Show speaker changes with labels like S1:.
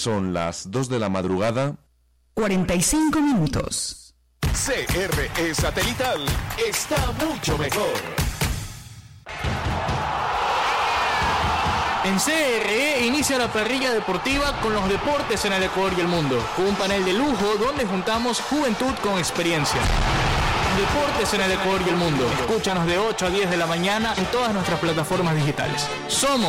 S1: Son las 2 de la madrugada.
S2: 45 minutos.
S3: CRE Satelital está mucho mejor.
S4: En CRE inicia la parrilla deportiva con los deportes en el Ecuador y el mundo, con un panel de lujo donde juntamos juventud con experiencia. Deportes en el Ecuador y el mundo. Escúchanos de 8 a 10 de la mañana en todas nuestras plataformas digitales. Somos